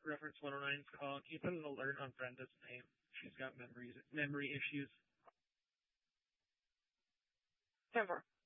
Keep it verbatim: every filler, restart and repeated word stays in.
reference one oh nine's call. Can you put an alert on Brenda's name? She's got memories, memory issues. Timber.